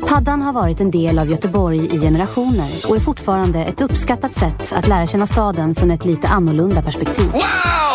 Paddan har varit en del av Göteborg i generationer och är fortfarande ett uppskattat sätt att lära känna staden från ett lite annorlunda perspektiv. Wow!